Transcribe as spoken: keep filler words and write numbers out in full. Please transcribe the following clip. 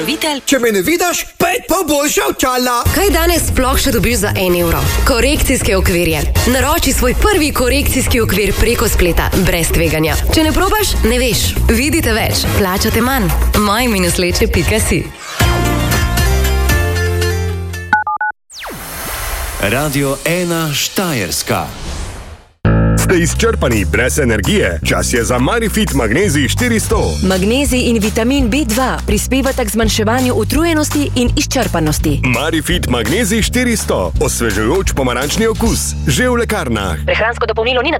Vitel. Če me ne vidiš, pet pa boljša očala. Kaj danes sploh še dobiš za en evro? Korekcijske okvirje. Naroči svoj prvi korekcijski okvir preko spleta, brez tveganja. Če ne probaš, ne veš. Vidite več, plačate manj. maj minus leče pika si. Radio ena Štajerska. Ste izčrpani brez energije? Čas je za Marifit Magnezij štiristo. Magnezij in vitamin B dva prispevata k zmanjševanju utrujenosti in izčrpanosti. Marifit Magnezij štiristo. Osvežujoč pomarančni okus. Že v lekarnah. Prehransko dopolnilo ni